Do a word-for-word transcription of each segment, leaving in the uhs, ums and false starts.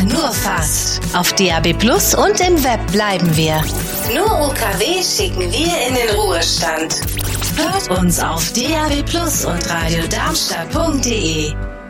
nur fast. Auf D A B Plus und im Web bleiben wir. Nur U K W schicken wir in den Ruhestand. Hört uns auf D A B Plus und radiodarmstadt punkt de.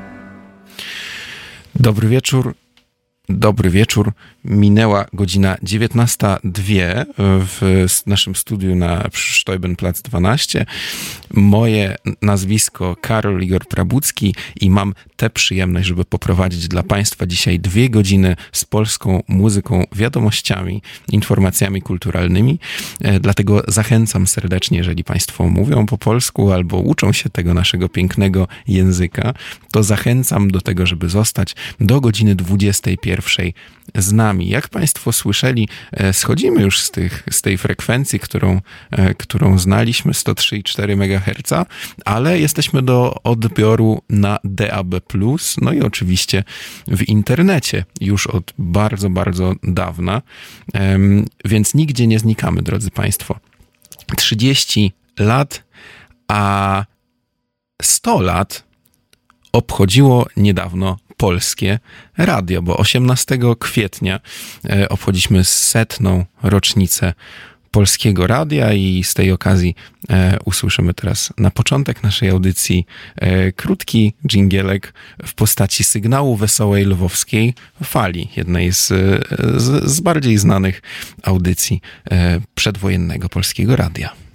Dobry wieczór. Dobry wieczór. Minęła godzina dziewiętnasta dwie w naszym studiu na Steubenplatz dwanaście. Moje nazwisko Karol Igor Prabucki i mam tę przyjemność, żeby poprowadzić dla Państwa dzisiaj dwie godziny z polską muzyką, wiadomościami, informacjami kulturalnymi. Dlatego zachęcam serdecznie, jeżeli Państwo mówią po polsku albo uczą się tego naszego pięknego języka, to zachęcam do tego, żeby zostać do godziny dwudziestej pierwszej z nami. Jak Państwo słyszeli, schodzimy już z, tych, z tej frekwencji, którą, którą znaliśmy, sto trzy i cztery megaherca, ale jesteśmy do odbioru na D A B plus, no i oczywiście w internecie już od bardzo, bardzo dawna, więc nigdzie nie znikamy, drodzy Państwo. trzydzieści lat, a sto lat obchodziło niedawno Polskie Radio, bo osiemnastego kwietnia obchodziliśmy setną rocznicę Polskiego Radia i z tej okazji e, usłyszymy teraz na początek naszej audycji e, krótki dżingielek w postaci sygnału Wesołej Lwowskiej Fali, jednej z, z, z bardziej znanych audycji e, przedwojennego Polskiego Radia.